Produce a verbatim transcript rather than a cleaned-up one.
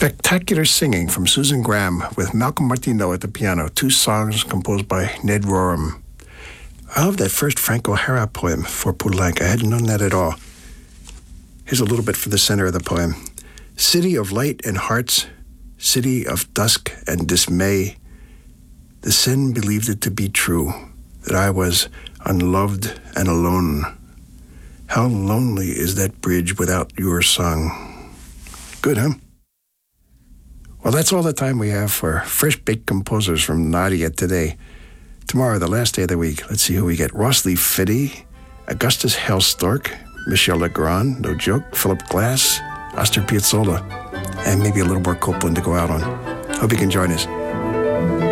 Spectacular singing from Susan Graham with Malcolm Martineau at the piano, two songs composed by Ned Rorem. I love that first Frank O'Hara poem for Poulenc. I hadn't known that at all. Here's a little bit for the center of the poem. City of light and hearts, city of dusk and dismay, the Seine believed it to be true, that I was unloved and alone. How lonely is that bridge without your song? Good, huh? Well, that's all the time we have for fresh-baked composers from Nadia today. Tomorrow, the last day of the week, let's see who we get. Ross Lee Fitty, Augustus Hellstork, Michel Legrand, no joke, Philip Glass, Astor Piazzolla, and maybe a little more Copland to go out on. Hope you can join us.